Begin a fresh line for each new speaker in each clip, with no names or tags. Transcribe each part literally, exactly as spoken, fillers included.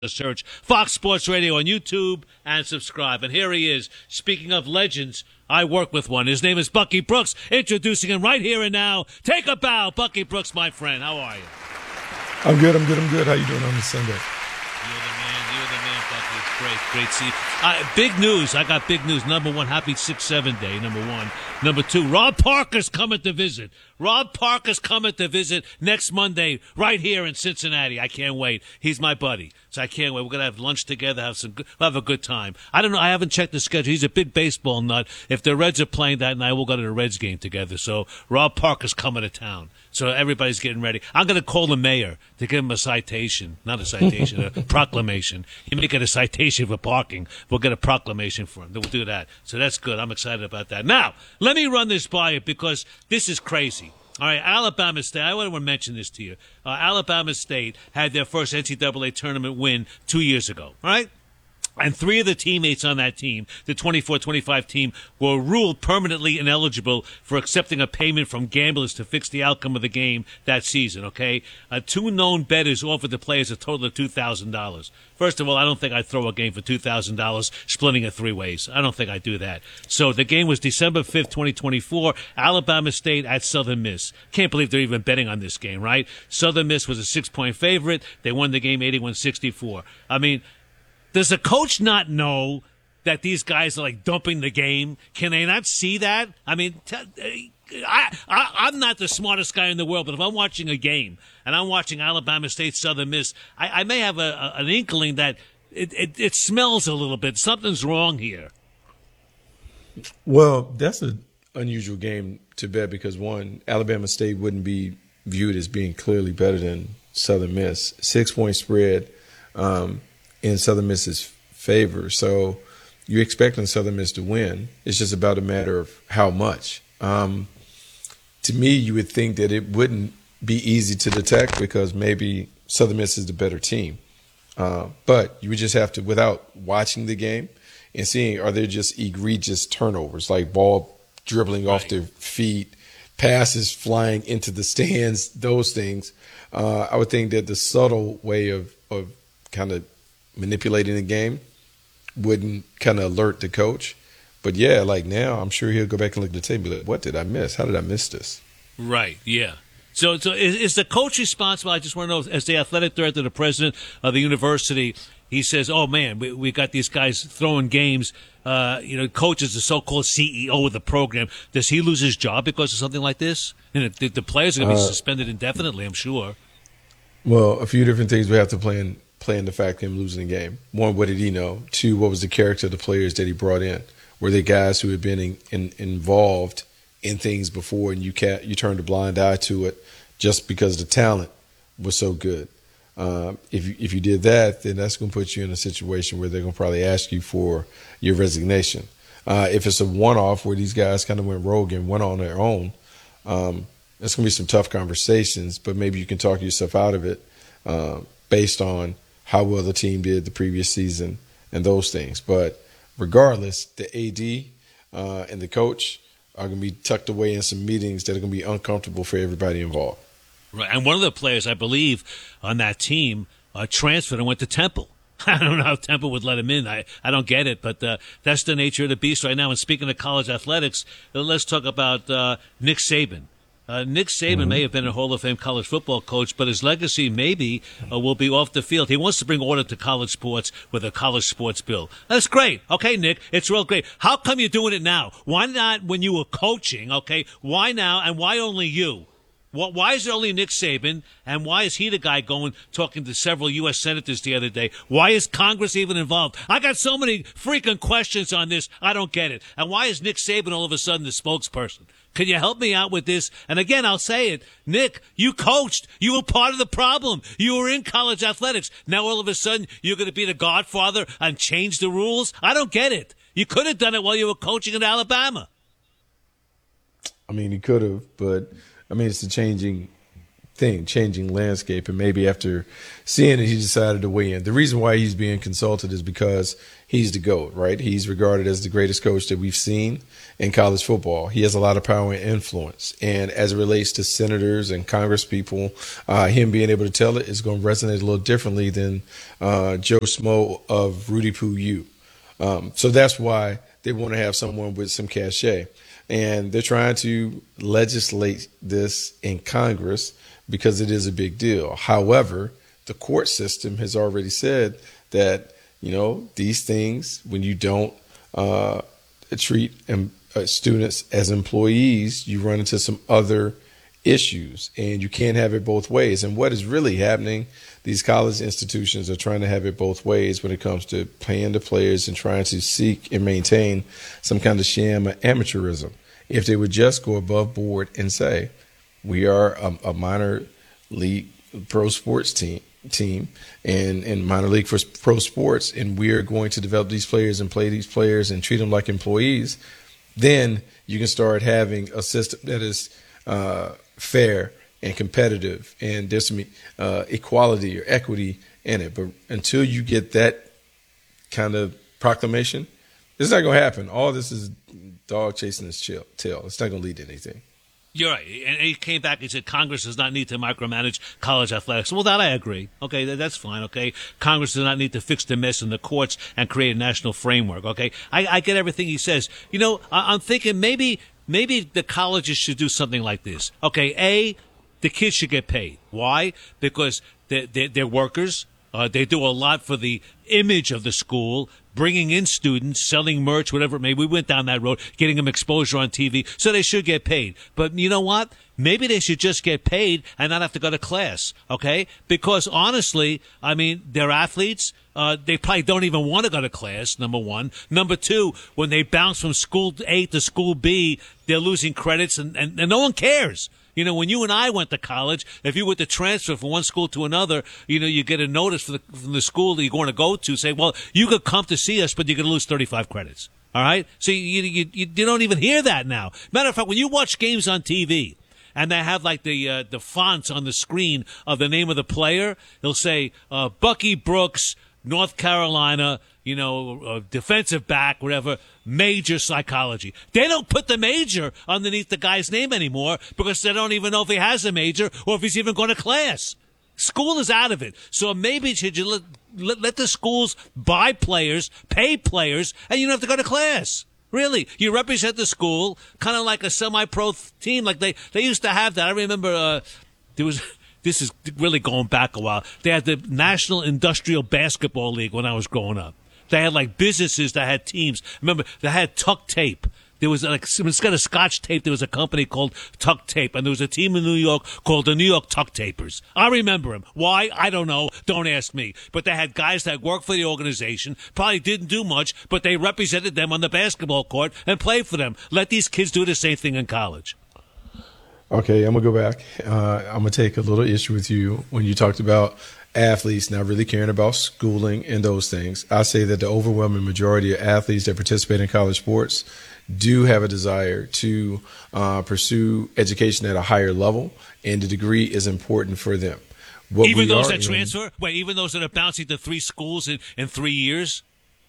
Search Fox Sports Radio on YouTube and subscribe. And here he is. Speaking of legends, I work with one. His name is Bucky Brooks. Introducing him right here and now. Take a bow, Bucky Brooks, my friend. How are you?
I'm good. I'm good. I'm good. How you doing on this Sunday?
You're the man. You're the man, Bucky. It's great. Great to see you. Uh, big news. I got big news. Number one, happy six seven day. Number one. Number two, Rob Parker's coming to visit. Rob Parker's coming to visit next Monday right here in Cincinnati. I can't wait. He's my buddy, so I can't wait. We're going to have lunch together, have some, good, we'll have a good time. I don't know. I haven't checked the schedule. He's a big baseball nut. If the Reds are playing that night, we'll go to the Reds game together. So Rob Parker's coming to town. So everybody's getting ready. I'm going to call the mayor to give him a citation. Not a citation, a proclamation. He may get a citation for parking. We'll get a proclamation for him. We'll do that. So that's good. I'm excited about that. Now, let me run this by you because this is crazy. All right, Alabama State, I want to mention this to you. Uh, Alabama State had their first N C double A tournament win two years ago, all right? And three of the teammates on that team, the twenty-four twenty-five team, were ruled permanently ineligible for accepting a payment from gamblers to fix the outcome of the game that season, okay? Uh, two known bettors offered the players a total of two thousand dollars. First of all, I don't think I'd throw a game for two thousand dollars splitting it three ways. I don't think I'd do that. So the game was December fifth, twenty twenty-four, Alabama State at Southern Miss. Can't believe they're even betting on this game, right? Southern Miss was a six-point favorite. They won the game eighty-one sixty-four. I mean, does the coach not know that these guys are like dumping the game? Can they not see that? I mean, t- I, I, I'm not the smartest guy in the world, but if I'm watching a game and I'm watching Alabama State Southern Miss, I, I may have a, a, an inkling that it, it, it smells a little bit. Something's wrong here.
Well, that's an unusual game to bet because, one, Alabama State wouldn't be viewed as being clearly better than Southern Miss. Six-point spread um, in Southern Miss's favor. So you're expecting Southern Miss to win. It's just about a matter of how much. Um, to me, you would think that it wouldn't be easy to detect because maybe Southern Miss is the better team. Uh, but you would just have to, without watching the game and seeing, are there just egregious turnovers, like ball dribbling right off their feet, passes flying into the stands, those things. Uh, I would think that the subtle way of, of kind of manipulating the game wouldn't kind of alert the coach. But, yeah, like now I'm sure he'll go back and look at the tape and be like, what did I miss? How did I miss this?
Right, yeah. So, so is, is the coach responsible? I just want to know, as the athletic director, the president of the university, he says, oh, man, we, we got these guys throwing games. Uh, you know, coach is the so-called C E O of the program. Does he lose his job because of something like this? And the, the players are going to be uh, suspended indefinitely, I'm sure.
Well, a few different things we have to play in. Playing the fact of him losing the game. One, what did he know? Two, what was the character of the players that he brought in? Were they guys who had been in, in, involved in things before and you can't, you turned a blind eye to it just because the talent was so good? Um, if, you, if you did that, then that's going to put you in a situation where they're going to probably ask you for your resignation. Uh, if it's a one-off where these guys kind of went rogue and went on their own, um, there's going to be some tough conversations, but maybe you can talk yourself out of it uh, based on how well the team did the previous season and those things. But regardless, the A D uh, and the coach are going to be tucked away in some meetings that are going to be uncomfortable for everybody involved.
Right, and one of the players, I believe, on that team uh, transferred and went to Temple. I don't know how Temple would let him in. I, I don't get it, but uh, that's the nature of the beast right now. And speaking of college athletics, let's talk about uh, Nick Saban. Uh, Nick Saban mm-hmm. may have been a Hall of Fame college football coach, but his legacy maybe uh, will be off the field. He wants to bring order to college sports with a college sports bill. That's great. Okay, Nick, it's real great. How come you're doing it now? Why not when you were coaching, okay? Why now, and why only you? Why is it only Nick Saban, and why is he the guy going talking to several U S senators the other day? Why is Congress even involved? I got so many freaking questions on this, I don't get it. And why is Nick Saban all of a sudden the spokesperson? Can you help me out with this? And again, I'll say it. Nick, you coached. You were part of the problem. You were in college athletics. Now all of a sudden you're going to be the godfather and change the rules? I don't get it. You could have done it while you were coaching at Alabama.
I mean, he could have, but, I mean, it's the changing thing, changing landscape. And maybe after seeing it, he decided to weigh in. The reason why he's being consulted is because he's the GOAT, right? He's regarded as the greatest coach that we've seen in college football. He has a lot of power and influence. And as it relates to senators and Congress people, uh, him being able to tell it is going to resonate a little differently than uh, Joe Smo of Rudy Poo U. Um, so that's why they want to have someone with some cachet. And they're trying to legislate this in Congress because it is a big deal. However, the court system has already said that, you know, these things, when you don't uh, treat um, uh, students as employees, you run into some other issues, and you can't have it both ways. And what is really happening, these college institutions are trying to have it both ways when it comes to paying the players and trying to seek and maintain some kind of sham of amateurism. If they would just go above board and say, we are a, a minor league pro sports team, team and, and minor league for pro sports, and we are going to develop these players and play these players and treat them like employees, then you can start having a system that is uh, fair and competitive, and there's some uh, equality or equity in it. But until you get that kind of proclamation, it's not going to happen. All this is dog chasing his tail. It's not going to lead to anything.
You're right. And he came back and said Congress does not need to micromanage college athletics. Well, that I agree. Okay, that's fine. Okay, Congress does not need to fix the mess in the courts and create a national framework. Okay, I, I get everything he says. You know, I, I'm thinking maybe maybe the colleges should do something like this. Okay, A, the kids should get paid. Why? Because they're, they're, they're workers. Uh, they do a lot for the image of the school, bringing in students, selling merch, whatever it may be. We went down that road, getting them exposure on T V, so they should get paid. But you know what? Maybe they should just get paid and not have to go to class, okay? Because honestly, I mean, they're athletes. Uh, they probably don't even want to go to class, number one. Number two, when they bounce from school A to school B, they're losing credits, and, and, and no one cares. You know, when you and I went to college, if you were to transfer from one school to another, you know, you get a notice from the, from the school that you're going to go to say, well, you could come to see us, but you're going to lose thirty-five credits. All right? So you, you, you, you don't even hear that now. Matter of fact, when you watch games on T V and they have like the uh, the fonts on the screen of the name of the player, they'll say uh, Bucky Brooks, North Carolina, you know, uh, defensive back, whatever, major psychology. They don't put the major underneath the guy's name anymore because they don't even know if he has a major or if he's even going to class. School is out of it. So maybe should you let, let, let the schools buy players, pay players, and you don't have to go to class. Really, you represent the school, kind of like a semi-pro team, like they, they used to have that. I remember uh, there was... This is really going back a while. They had the National Industrial Basketball League when I was growing up. They had like businesses that had teams. Remember, they had Tuck Tape. There was like, instead of Scotch Tape, there was a company called Tuck Tape. And there was a team in New York called the New York Tuck Tapers. I remember them. Why? I don't know. Don't ask me. But they had guys that worked for the organization, probably didn't do much, but they represented them on the basketball court and played for them. Let these kids do the same thing in college.
Okay, I'm going to go back. Uh, I'm going to take a little issue with you when you talked about athletes not really caring about schooling and those things. I say that the overwhelming majority of athletes that participate in college sports do have a desire to uh, pursue education at a higher level, and the degree is important for them. What
even those that
in,
transfer? Wait, even those that are bouncing to three schools in, in three years?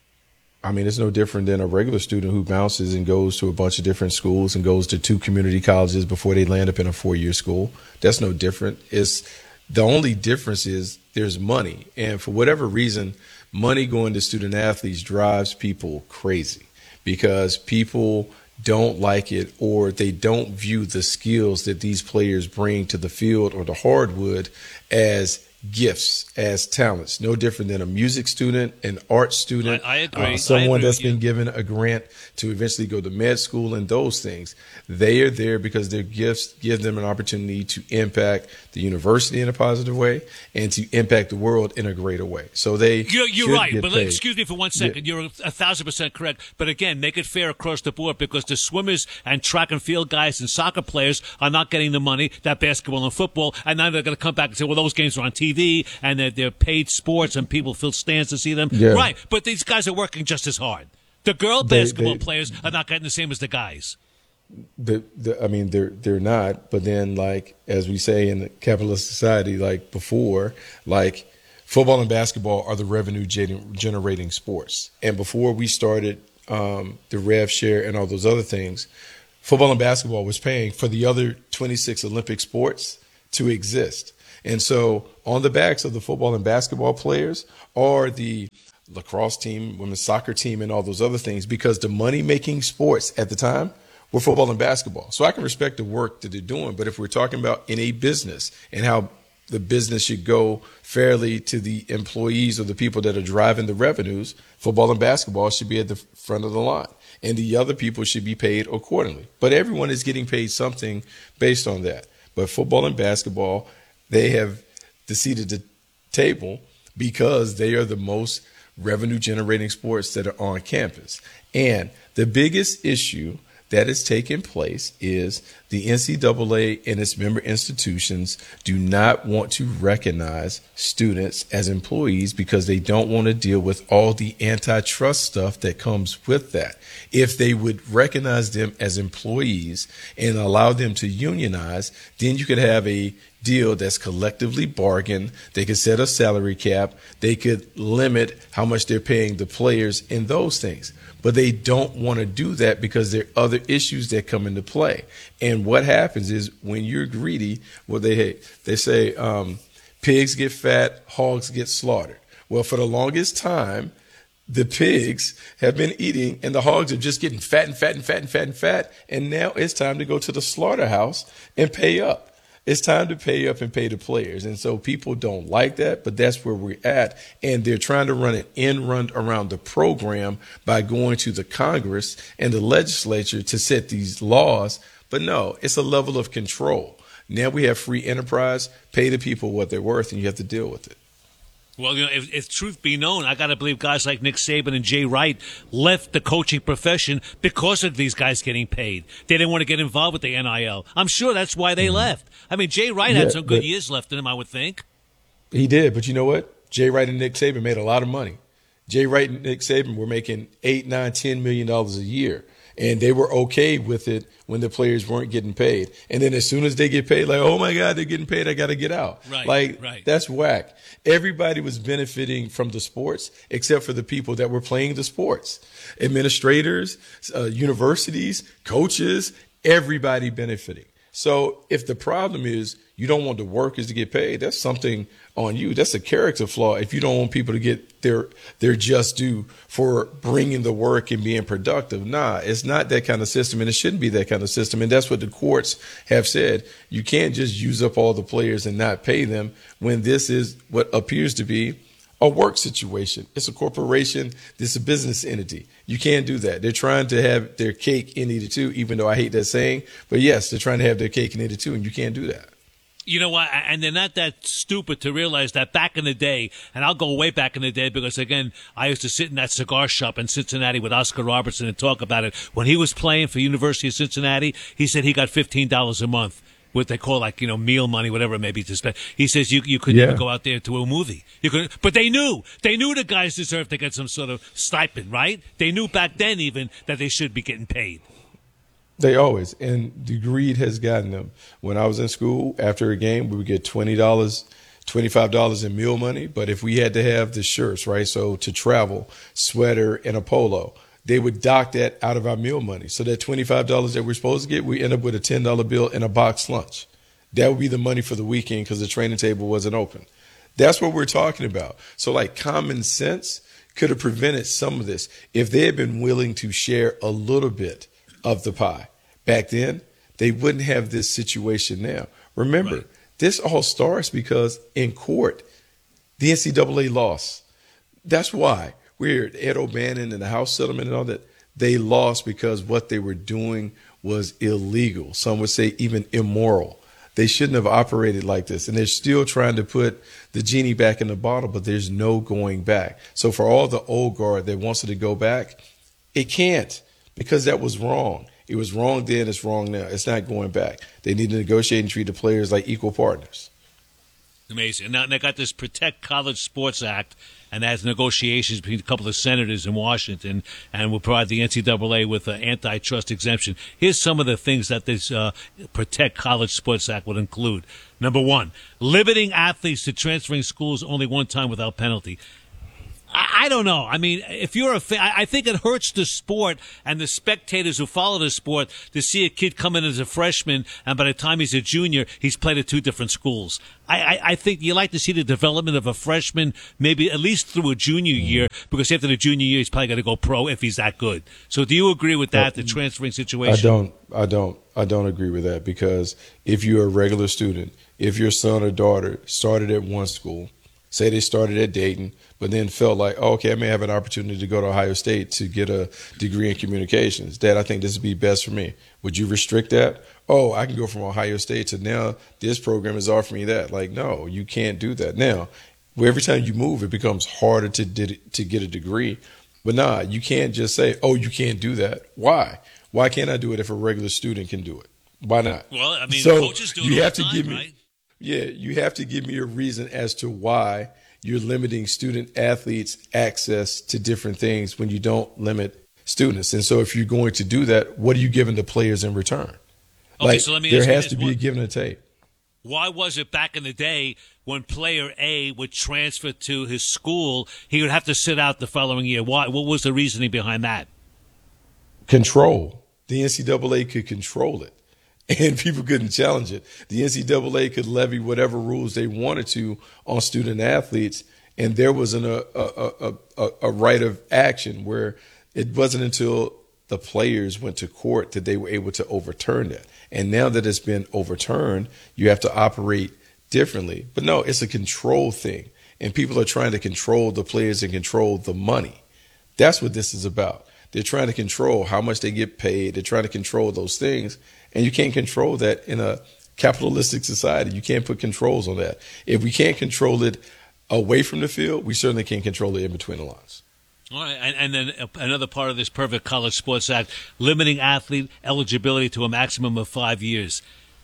I mean, it's no different than a regular student who bounces and goes to a bunch of different schools and goes to two community colleges before they land up in a four-year school. That's no different. It's the only difference is there's money. And for whatever reason, money going to student athletes drives people crazy because people don't like it or they don't view the skills that these players bring to the field or the hardwood as gifts, as talents. No different than a music student, an art student.
I, I agree.
Uh, someone
I agree
that's
with you.
been given a grant to eventually go to med school and those things. They are there because their gifts give them an opportunity to impact the university in a positive way and to impact the world in a greater way. So they
You're, you're
should
right,
get
but
paid.
excuse me for one second.
Yeah.
You're a thousand percent correct. But again, make it fair across the board because the swimmers and track and field guys and soccer players are not getting the money that basketball and football, and now they're going to come back and say, well, those games are on T V and they're, they're paid sports and people fill stands to see them.
Yeah.
Right, but these guys are working just as hard. The girl
They-
basketball
they-
players are not getting the same as the guys.
the, the I mean, they're they're not. But then, like as we say in the capitalist society, like before, like football and basketball are the revenue gen- generating sports. And before we started um, the rev share and all those other things, football and basketball was paying for the other twenty-six Olympic sports to exist. And so on the backs of the football and basketball players are the lacrosse team, women's soccer team, and all those other things, because the money-making sports at the time were football and basketball. So I can respect the work that they're doing, but if we're talking about in a business and how the business should go fairly to the employees or the people that are driving the revenues, football and basketball should be at the front of the line, and the other people should be paid accordingly. But everyone is getting paid something based on that. But football and basketball, they have seated the table because they are the most revenue generating sports that are on campus. And the biggest issue that is taking place is the N C double A and its member institutions do not want to recognize students as employees because they don't want to deal with all the antitrust stuff that comes with that. If they would recognize them as employees and allow them to unionize, then you could have a deal that's collectively bargained. They could set a salary cap. They could limit how much they're paying the players and those things. But they don't want to do that because there are other issues that come into play. And what happens is when you're greedy, well, they they say um, pigs get fat, hogs get slaughtered. Well, for the longest time, the pigs have been eating and the hogs are just getting fat and fat and fat and fat and fat. And now it's time to go to the slaughterhouse and pay up. It's time to pay up and pay the players. And so people don't like that, but that's where we're at. And they're trying to run an end run around the program by going to the Congress and the legislature to set these laws. But no, it's a level of control. Now we have free enterprise, pay the people what they're worth, and you have to deal with it.
Well, you know, if, if truth be known, I got to believe guys like Nick Saban and Jay Wright left the coaching profession because of these guys getting paid. They didn't want to get involved with the N I L. I'm sure that's why they mm-hmm. left. I mean, Jay Wright
yeah,
had some good years left in him, I would think.
He did, but you know what? Jay Wright and Nick Saban made a lot of money. Jay Wright and Nick Saban were making eight, nine, ten million dollars a year. And they were okay with it when the players weren't getting paid. And then as soon as they get paid, like, oh, my God, they're getting paid. I got to get out.
Right,
like,
right.
That's whack. Everybody was benefiting from the sports except for the people that were playing the sports. Administrators, uh, universities, coaches, everybody benefiting. So if the problem is you don't want the workers to get paid, that's something on you. That's a character flaw if you don't want people to get their their just due for bringing the work and being productive. Nah, it's not that kind of system, and it shouldn't be that kind of system. And that's what the courts have said. You can't just use up all the players and not pay them when this is what appears to be a work situation. It's a corporation. This is a business entity. You can't do that. They're trying to have their cake and eat it too, even though I hate that saying. But yes, they're trying to have their cake and eat it too, and you can't do that.
You know what? And they're not that stupid to realize that back in the day, and I'll go way back in the day because, again, I used to sit in that cigar shop in Cincinnati with Oscar Robertson and talk about it. When he was playing for University of Cincinnati, he said he got fifteen dollars a month. What they call like, you know, meal money, whatever it may be to spend. He says you you couldn't
yeah.
even go out there to a movie. You could, but they knew. They knew the guys deserved to get some sort of stipend, right? They knew back then even that they should be getting paid.
They always. And the greed has gotten them. When I was in school, after a game, we would get twenty dollars, twenty-five dollars in meal money. But if we had to have the shirts, right, so to travel, sweater and a polo, they would dock that out of our meal money. So that twenty-five dollars that we're supposed to get, we end up with a ten dollar bill and a box lunch. That would be the money for the weekend because the training table wasn't open. That's what we're talking about. So like common sense could have prevented some of this if they had been willing to share a little bit of the pie. Back then, they wouldn't have this situation now. Remember, right. This all starts because in court, the N C double A lost. That's why. We're Ed O'Bannon and the House settlement and all that. They lost because what they were doing was illegal. Some would say even immoral. They shouldn't have operated like this. And they're still trying to put the genie back in the bottle, but there's no going back. So for all the old guard that wants it to go back, it can't because that was wrong. It was wrong then. It's wrong now. It's not going back. They need to negotiate and treat the players like equal partners.
Amazing. Now, and they got this Protect College Sports Act, and that has negotiations between a couple of senators in Washington, and will provide the N C double A with an antitrust exemption. Here's some of the things that this uh, Protect College Sports Act would include. Number one, limiting athletes to transferring schools only one time without penalty. I don't know. I mean, if you're a fan, I think it hurts the sport and the spectators who follow the sport to see a kid come in as a freshman, and by the time he's a junior, he's played at two different schools. I, I, I think you like to see the development of a freshman, maybe at least through a junior year, because after the junior year, he's probably going to go pro if he's that good. So do you agree with that, the transferring situation?
I don't. I don't. I don't agree with that, because if you're a regular student, if your son or daughter started at one school, say they started at Dayton, but then felt like, oh, okay, I may have an opportunity to go to Ohio State to get a degree in communications. Dad, I think this would be best for me. Would you restrict that? Oh, I can go from Ohio State to now this program is offering me that. Like, no, you can't do that. Now, where every time you move, it becomes harder to to get a degree. But nah, you can't just say, oh, you can't do that. Why? Why can't I do it if a regular student can do it? Why not?
Well, I mean,
so
coaches do it
you
all
have
the
to
time,
give me,
right?
Yeah, you have to give me a reason as to why you're limiting student athletes access to different things when you don't limit students. And so if you're going to do that, what are you giving the players in return?
Okay,
like,
so let me
there
ask you
has
this.
to be
What-
a give and a take.
Why was it back in the day when player A would transfer to his school, he would have to sit out the following year? Why? What was the reasoning behind that?
Control. The N C double A could control it, and people couldn't challenge it. The N C double A could levy whatever rules they wanted to on student athletes, and there was an, a, a, a, a right of action where it wasn't until the players went to court that they were able to overturn that. And now that it's been overturned, you have to operate differently. But no, it's a control thing, and people are trying to control the players and control the money. That's what this is about. They're trying to control how much they get paid. They're trying to control those things. And you can't control that in a capitalistic society. You can't put controls on that. If we can't control it away from the field, we certainly can't control it in between the lines.
All right, and, and then another part of this Perfect College Sports Act, limiting athlete eligibility to a maximum of five years.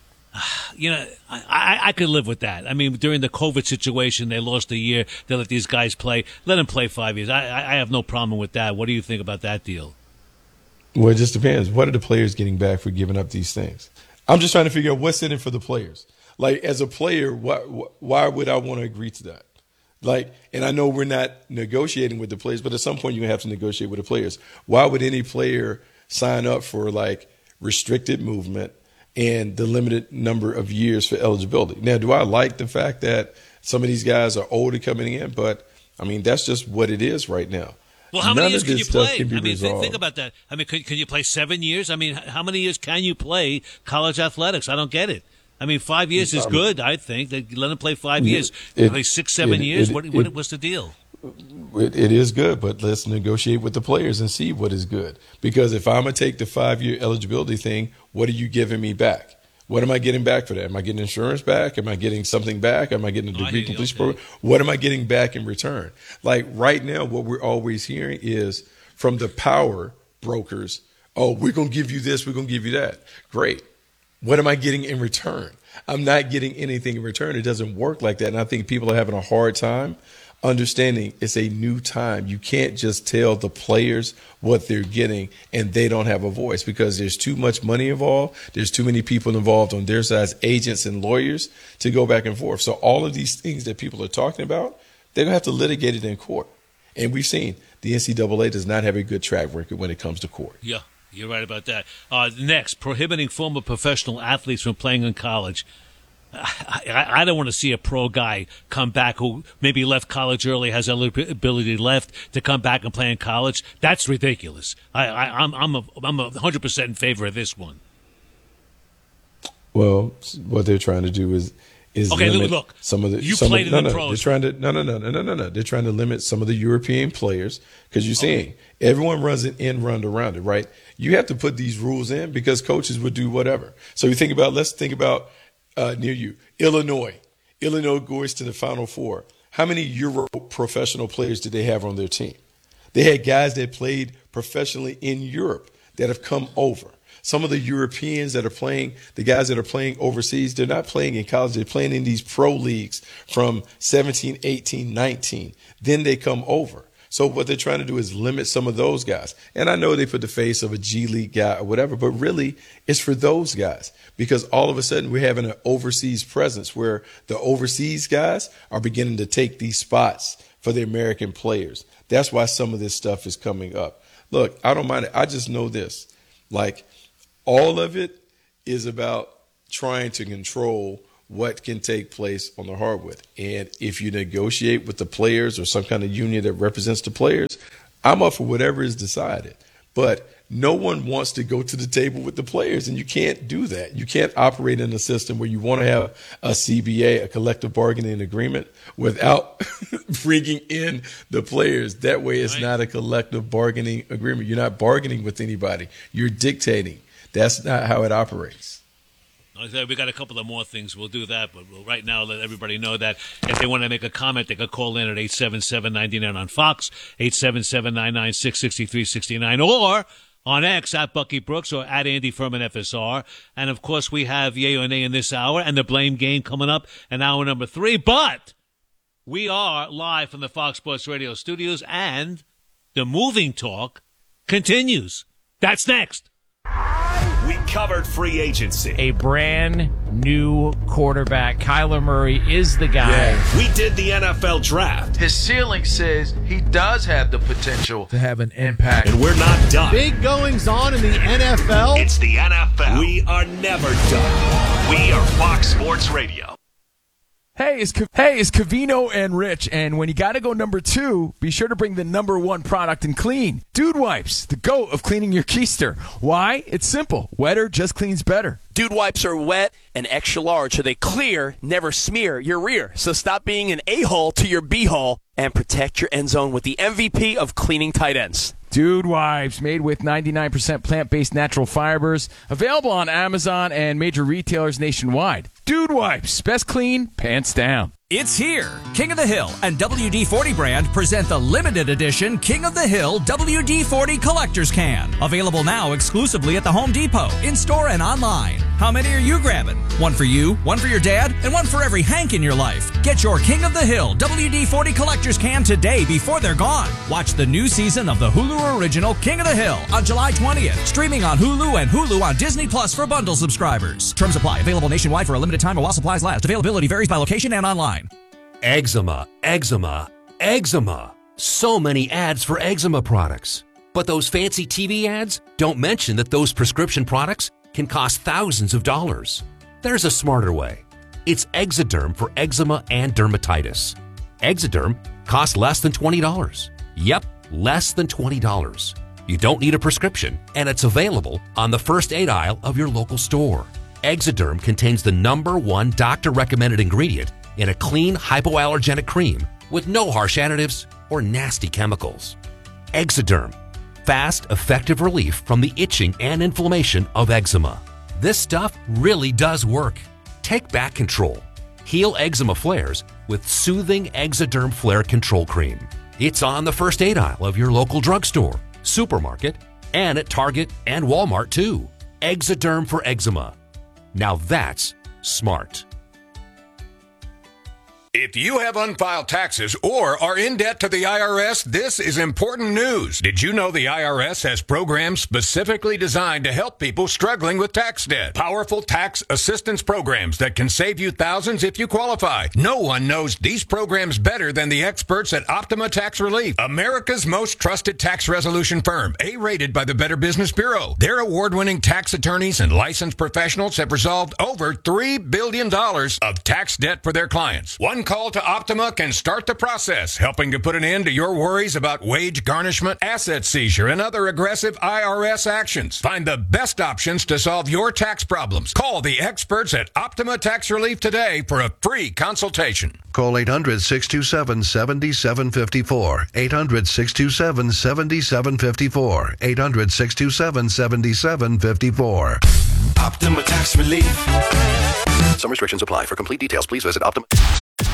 You know, I, I, I could live with that. I mean, during the COVID situation, they lost a year. They let these guys play. Let them play five years. I, I have no problem with that. What do you think about that deal?
Well, it just depends. What are the players getting back for giving up these things? I'm just trying to figure out what's in it for the players. Like, as a player, why, why would I want to agree to that? Like, and I know we're not negotiating with the players, but at some point you're going to have to negotiate with the players. Why would any player sign up for, like, restricted movement and the limited number of years for eligibility? Now, do I like the fact that some of these guys are older coming in? But, I mean, that's just what it is right now.
Well, how
None
many years
of
can
this
you
stuff
play?
can be
I mean, think,
resolved.
think about that. I mean, can, can you play seven years? I mean, how many years can you play college athletics? I don't get it. I mean, five years is good, I think. They let them play five years.
It-
play six, seven
it-
years.
it-
what, what,
it-
what's the deal?
It, it is good, but let's negotiate with the players and see what is good. Because if I'm going to take the five-year eligibility thing, what are you giving me back? What am I getting back for that? Am I getting insurance back? Am I getting something back? Am I getting a
Oh, I
degree
hear you.
completion
Okay.
program? What am I getting back in return? Like right now, what we're always hearing is from the power brokers, oh, we're going to give you this, we're going to give you that. Great. What am I getting in return? I'm not getting anything in return. It doesn't work like that. And I think people are having a hard time understanding it's a new time. You can't just tell the players what they're getting and they don't have a voice, because there's too much money involved. There's too many people involved on their side, agents and lawyers, to go back and forth. So all of these things that people are talking about, they're going to have to litigate it in court. And we've seen the N C double A does not have a good track record when it comes to court.
Yeah, you're right about that. Uh, next, prohibiting former professional athletes from playing in college. I, I, I don't want to see a pro guy come back who maybe left college early, has eligibility left to come back and play in college. That's ridiculous. I, I, I'm I'm a, I'm a hundred percent in favor of this one.
Well, what they're trying to do is is
Okay,
limit
look,
some of the.
you
some
played
of,
in
no,
the
no,
pros.
They're trying to no no no no no no no. They're trying to limit some of the European players, because you're seeing everyone runs an end run around it, right? You have to put these rules in because coaches would do whatever. So you think about let's think about uh, near you, Illinois. Illinois goes to the Final Four. How many Euro professional players did they have on their team? They had guys that played professionally in Europe that have come over. Some of the Europeans that are playing, the guys that are playing overseas, they're not playing in college. They're playing in these pro leagues from seventeen, eighteen, nineteen. Then they come over. So what they're trying to do is limit some of those guys. And I know they put the face of a G League guy or whatever, but really it's for those guys, because all of a sudden we're having an overseas presence where the overseas guys are beginning to take these spots for the American players. That's why some of this stuff is coming up. Look, I don't mind it. I just know this. Like, all of it is about trying to control what can take place on the hardwood. And if you negotiate with the players or some kind of union that represents the players, I'm up for whatever is decided. But no one wants to go to the table with the players, and you can't do that. You can't operate in a system where you want to have a C B A, a collective bargaining agreement, without bringing in the players. That way it's not a collective bargaining agreement. You're not bargaining with anybody. You're dictating. That's not how it operates.
We got a couple of more things. We'll do that, but we'll right now let everybody know that if they want to make a comment, they can call in at eight seven seven, nine nine on Fox, eight seven seven, nine nine six, six three six nine, or on X at Bucky Brooks or at Andy Furman F S R. And, of course, we have Yay or Nay in this hour and the Blame Game coming up in hour number three. But we are live from the Fox Sports Radio studios, and the moving talk continues. That's next.
We covered free agency.
A brand new quarterback. Kyler Murray is the guy.
Yeah. We did the N F L draft.
His ceiling says he does have the potential to have an impact.
And we're not done.
Big goings on in the N F L.
It's the N F L. We are never done. We are Fox Sports Radio.
Hey, it's hey, it's Covino and Rich, and when you got to go number two, be sure to bring the number one product in clean. Dude Wipes, the GOAT of cleaning your keister. Why? It's simple. Wetter just cleans better.
Dude Wipes are wet and extra large, so they clear, never smear your rear. So stop being an a-hole to your b-hole and protect your end zone with the M V P of cleaning tight ends.
Dude Wipes, made with ninety-nine percent plant-based natural fibers. Available on Amazon and major retailers nationwide. Dude Wipes, best clean, pants down.
It's here. King of the Hill and W D forty brand present the limited edition King of the Hill W D forty Collector's Can. Available now exclusively at the Home Depot, in-store and online. How many are you grabbing? One for you, one for your dad, and one for every Hank in your life. Get your King of the Hill W D forty Collector's Can today before they're gone. Watch the new season of the Hulu original King of the Hill on July twentieth. Streaming on Hulu and Hulu on Disney Plus for bundle subscribers. Terms apply. Available nationwide for a limited time while supplies last. Availability varies by location and online.
Eczema, eczema, eczema. So many ads for eczema products. But those fancy T V ads don't mention that those prescription products can cost thousands of dollars. There's a smarter way. It's Exoderm for eczema and dermatitis. Exoderm costs less than twenty dollars. Yep, less than twenty dollars. You don't need a prescription, and it's available on the first aid aisle of your local store. Exoderm contains the number one doctor-recommended ingredient in a clean, hypoallergenic cream with no harsh additives or nasty chemicals. Exoderm, fast, effective relief from the itching and inflammation of eczema. This stuff really does work. Take back control. Heal eczema flares with soothing Exoderm Flare Control Cream. It's on the first aid aisle of your local drugstore, supermarket, and at Target and Walmart too. Exoderm for eczema. Now that's smart.
If you have unfiled taxes or are in debt to the I R S, this is important news. Did you know the I R S has programs specifically designed to help people struggling with tax debt? Powerful tax assistance programs that can save you thousands if you qualify. No one knows these programs better than the experts at Optima Tax Relief, America's most trusted tax resolution firm, A-rated by the Better Business Bureau. Their award-winning tax attorneys and licensed professionals have resolved over three billion dollars of tax debt for their clients. One call to Optima can start the process, helping to put an end to your worries about wage garnishment, asset seizure, and other aggressive I R S actions. Find the best options to solve your tax problems. Call the experts at Optima Tax Relief today for a free consultation.
Call eight hundred, six two seven, seven seven five four. eight hundred, six two seven, seven seven five four. eight hundred, six two seven, seven seven five four.
Optima Tax Relief.
Some restrictions apply. For complete details, please visit Optima.
Keep listening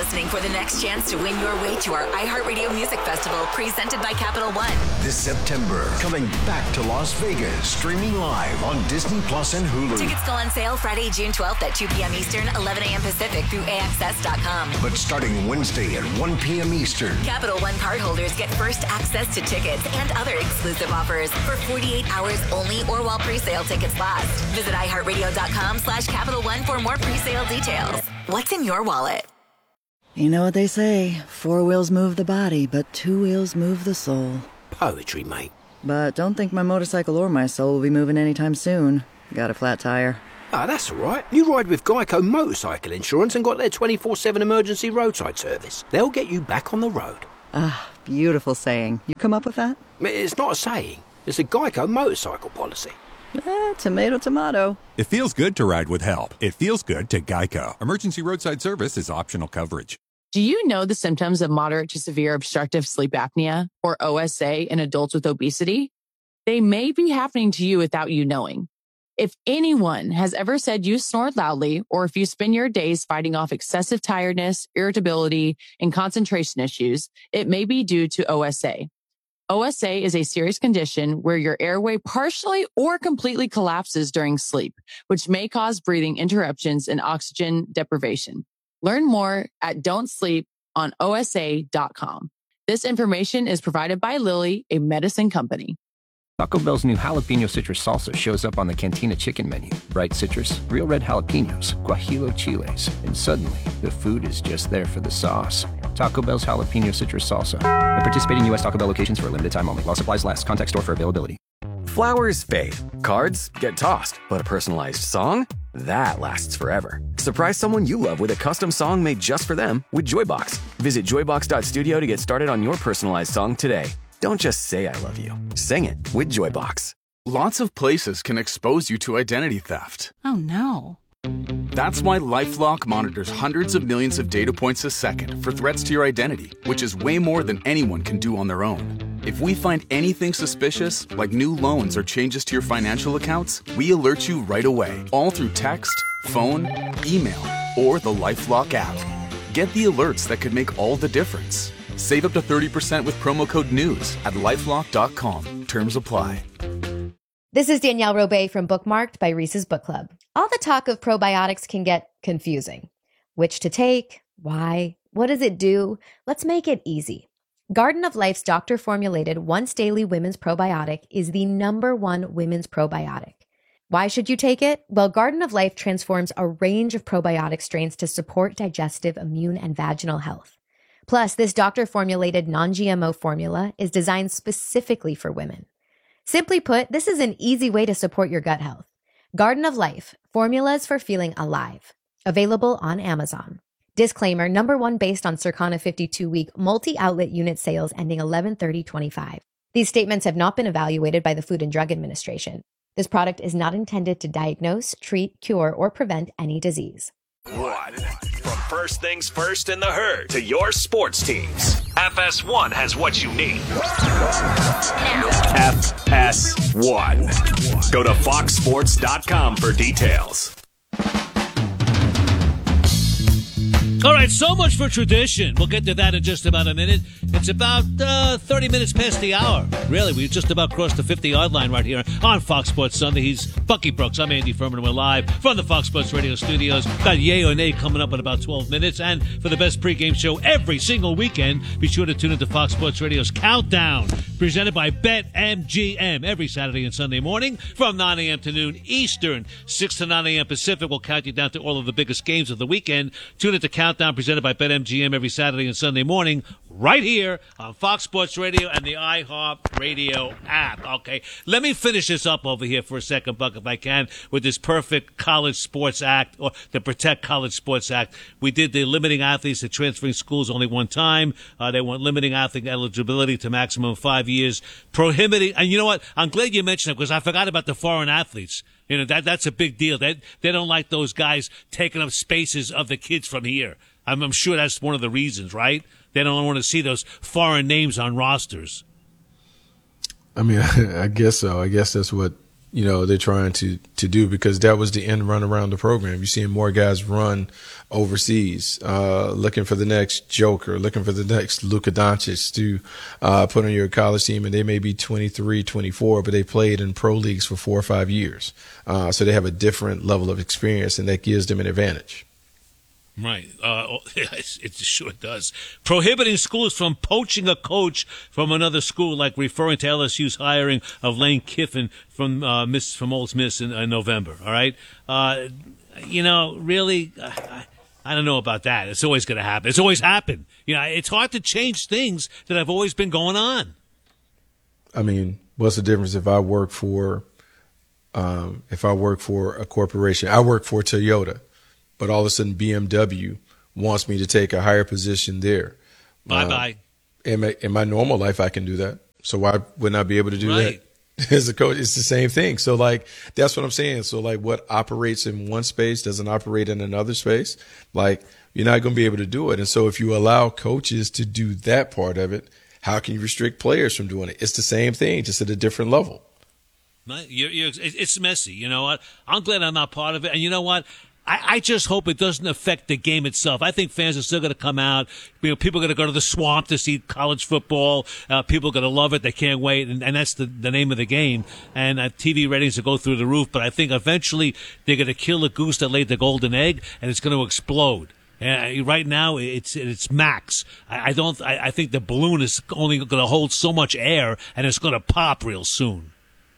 listening for the next chance to win your way to our iHeartRadio Music Festival presented by Capital One.
This September, coming back to Las Vegas, streaming live on Disney Plus and Hulu.
Tickets go on sale Friday, June twelfth at two p.m. Eastern, eleven a.m. Pacific through A X S dot com.
But starting Wednesday at one p.m. Eastern,
Capital One cardholders get first access to tickets and other exclusive offers for forty-eight hours only or while pre-sale tickets last. Visit iHeartRadio.com slash Capital One for more pre-sale details. What's in your wallet?
You know what they say, four wheels move the body, but two wheels move the soul.
Poetry, mate.
But don't think my motorcycle or my soul will be moving anytime soon. Got a flat tire.
Ah, that's all right. You ride with Geico Motorcycle Insurance and got their twenty-four seven emergency roadside service. They'll get you back on the road.
Ah, beautiful saying. You come up with that?
It's not a saying. It's a Geico motorcycle policy.
Eh, tomato, tomato.
It feels good to ride with help. It feels good to Geico. Emergency roadside service is optional coverage.
Do you know the symptoms of moderate to severe obstructive sleep apnea, or O S A, in adults with obesity? They may be happening to you without you knowing. If anyone has ever said you snore loudly, or if you spend your days fighting off excessive tiredness, irritability, and concentration issues, it may be due to O S A. O S A is a serious condition where your airway partially or completely collapses during sleep, which may cause breathing interruptions and oxygen deprivation. Learn more at don't sleep on O S A dot com. This information is provided by Lilly, a medicine company.
Taco Bell's new jalapeno citrus salsa shows up on the Cantina chicken menu. Bright citrus, real red jalapenos, guajillo chiles, and suddenly the food is just there for the sauce. Taco Bell's jalapeno citrus salsa. At participating U S Taco Bell locations for a limited time only. While supplies last. Contact store for availability.
Flowers fade. Cards get tossed. But a personalized song? That lasts forever. Surprise someone you love with a custom song made just for them with Joybox. Visit joybox dot studio to get started on your personalized song today. Don't just say I love you. Sing it with Joybox.
Lots of places can expose you to identity theft.
Oh no.
That's why LifeLock monitors hundreds of millions of data points a second for threats to your identity, which is way more than anyone can do on their own. If we find anything suspicious, like new loans or changes to your financial accounts, we alert you right away, all through text, phone, email, or the LifeLock app. Get the alerts that could make all the difference. Save up to thirty percent with promo code NEWS at lifelock dot com. Terms apply.
This is Danielle Robay from Bookmarked by Reese's Book Club. All the talk of probiotics can get confusing. Which to take? Why? What does it do? Let's make it easy. Garden of Life's doctor-formulated once-daily women's probiotic is the number one women's probiotic. Why should you take it? Well, Garden of Life transforms a range of probiotic strains to support digestive, immune, and vaginal health. Plus, this doctor-formulated non-G M O formula is designed specifically for women. Simply put, this is an easy way to support your gut health. Garden of Life, formulas for feeling alive. Available on Amazon. Disclaimer, number one based on Circana fifty-two week multi-outlet unit sales ending eleven thirty twenty-five. These statements have not been evaluated by the Food and Drug Administration. This product is not intended to diagnose, treat, cure, or prevent any disease.
One. From first things first in the herd to your sports teams, F S one has what you need. F S one. Go to fox sports dot com for details.
All right, so much for tradition. We'll get to that in just about a minute. It's about uh, thirty minutes past the hour. Really, we just about crossed the fifty-yard line right here on Fox Sports Sunday. He's Bucky Brooks. I'm Andy Furman. We're live from the Fox Sports Radio studios. Got Yay or Nay coming up in about twelve minutes. And for the best pregame show every single weekend, be sure to tune into Fox Sports Radio's Countdown, presented by BetMGM every Saturday and Sunday morning from nine a.m. to noon Eastern, six to nine a.m. Pacific. We'll count you down to all of the biggest games of the weekend. Tune into Countdown, presented by BetMGM every Saturday and Sunday morning, right here on Fox Sports Radio and the iHeart Radio app. Okay, let me finish this up over here for a second, Buck, if I can, with this perfect College Sports Act, or the Protect College Sports Act. We did the limiting athletes to transferring schools only one time. Uh, they want limiting athlete eligibility to maximum five years, prohibiting, and you know what? I'm glad you mentioned it because I forgot about the foreign athletes. You know, that that's a big deal. They, they don't like those guys taking up spaces of the kids from here. I'm, I'm sure that's one of the reasons, right? They don't want to see those foreign names on rosters.
I mean, I guess so. I guess that's what you know, they're trying to, to do, because that was the end run around the program. You're seeing more guys run overseas, uh, looking for the next Joker, looking for the next Luka Doncic to uh, put on your college team, and they may be twenty-three, twenty-four, but they played in pro leagues for four or five years. Uh, so they have a different level of experience, and that gives them an advantage.
Right. Uh, it sure does. Prohibiting schools from poaching a coach from another school, like referring to L S U's hiring of Lane Kiffin from uh, Miss from Ole Miss in, in November. All right. Uh, you know, really, I, I don't know about that. It's always going to happen. It's always happened. You know, it's hard to change things that have always been going on.
I mean, what's the difference if I work for, um, if I work for a corporation? I work for Toyota, but all of a sudden B M W wants me to take a higher position there.
Bye-bye.
Uh, in, my, in my normal life, I can do that. So why wouldn't I be able to do
right.
that as a coach? It's the same thing. So, like, that's what I'm saying. So, like, what operates in one space doesn't operate in another space. Like, you're not going to be able to do it. And so if you allow coaches to do that part of it, how can you restrict players from doing it? It's the same thing, just at a different level.
You're, you're, it's messy. You know what? I'm glad I'm not part of it. And you know what? I, I just hope it doesn't affect the game itself. I think fans are still going to come out. You know, people are going to go to the Swamp to see college football. Uh, people are going to love it. They can't wait. And, and that's the, the name of the game. And uh, T V ratings will go through the roof. But I think eventually they're going to kill the goose that laid the golden egg, and it's going to explode. Uh, right now, it's it's max. I, I don't. I, I think the balloon is only going to hold so much air, and it's going to pop real soon.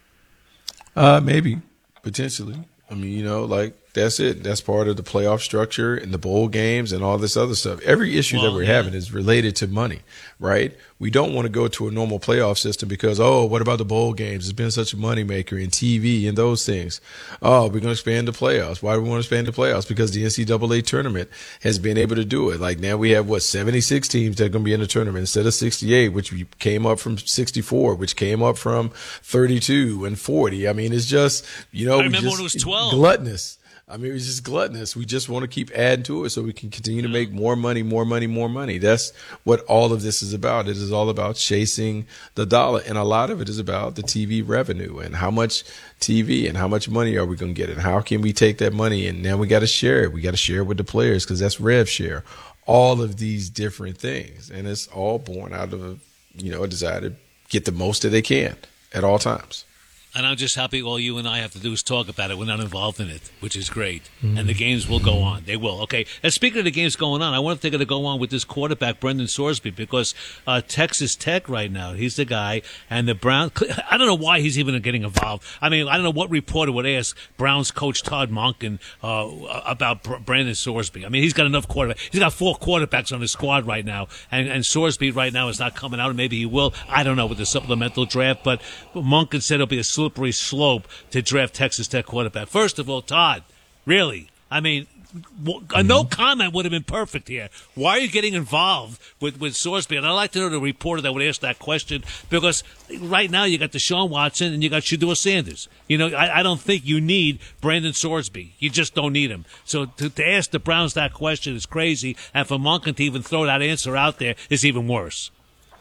Uh, maybe, potentially. I mean, you know, like, that's it. That's part of the playoff structure and the bowl games and all this other stuff. Every issue well, that we're yeah. having is related to money, right? We don't want to go to a normal playoff system because, oh, what about the bowl games? It's been such a moneymaker in T V and those things. Oh, we're going to expand the playoffs. Why do we want to expand the playoffs? Because the N C double A tournament has been able to do it. Like, now we have, what, seventy-six teams that are going to be in the tournament instead of sixty-eight, which came up from sixty-four, which came up from thirty-two and forty. I mean, it's just, you know,
I remember
just,
when it was twelve.
Gluttonous. I mean, it's just gluttonous. We just want to keep adding to it so we can continue to make more money, more money, more money. That's what all of this is about. It is all about chasing the dollar. And a lot of it is about the T V revenue and how much T V and how much money are we going to get and how can we take that money and now we got to share it. We got to share it with the players because that's rev share. All of these different things. And it's all born out of, a, you know, a desire to get the most that they can at all times.
And I'm just happy all you and I have to do is talk about it. We're not involved in it, which is great. Mm-hmm. And the games will go on. They will. Okay. And speaking of the games going on, I wonder if they're going to go on with this quarterback, Brendan Sorsby, because uh, Texas Tech right now, he's the guy. And the Browns, I don't know why he's even getting involved. I mean, I don't know what reporter would ask Browns coach Todd Monken uh, about Brandon Sorsby. I mean, he's got enough quarterbacks. He's got four quarterbacks on his squad right now. And, and Sorsby right now is not coming out. And maybe he will. I don't know with the supplemental draft. But Monken said it'll be a slippery slope to draft Texas Tech quarterback. First of all, Todd, really, I mean, a no comment would have been perfect here. Why are you getting involved with, with Sorsby? And I'd like to know the reporter that would ask that question because right now you got Deshaun Watson and you got Shedeur Sanders. You know, I, I don't think you need Brandon Sorsby. You just don't need him. So to, to ask the Browns that question is crazy, and for Monken to even throw that answer out there is even worse.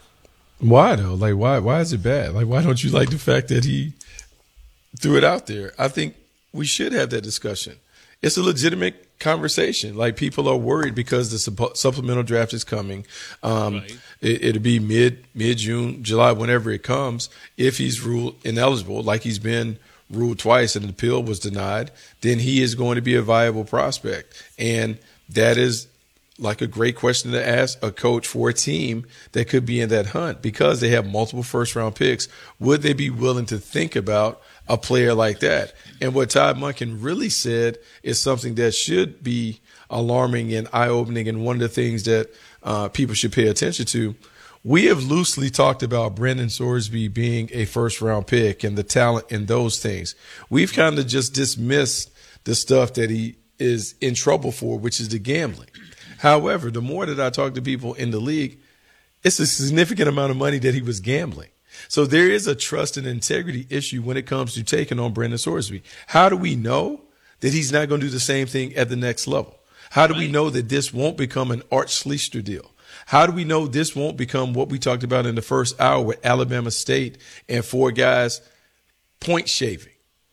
Why, though? Like, why, why is it bad? Like, why don't you like the fact that he threw it out there? I think we should have that discussion. It's a legitimate conversation. Like, people are worried because the supp- supplemental draft is coming. Um, right. it, it'll be mid, mid-June, July, whenever it comes. If he's ruled ineligible, like he's been ruled twice and the appeal was denied, then he is going to be a viable prospect. And that is like a great question to ask a coach for a team that could be in that hunt because they have multiple first-round picks. Would they be willing to think about a player like that? And what Todd Monken really said is something that should be alarming and eye-opening, and one of the things that uh, people should pay attention to. We have loosely talked about Brendan Sorsby being a first-round pick and the talent and those things. We've kind of just dismissed the stuff that he is in trouble for, which is the gambling. However, the more that I talk to people in the league, it's a significant amount of money that he was gambling. So there is a trust and integrity issue when it comes to taking on Brendan Sorsby. How do we know that he's not going to do the same thing at the next level? How do right. we know that this won't become an Art Schlichter deal? How do we know this won't become what we talked about in the first hour with Alabama State and four guys point shaving?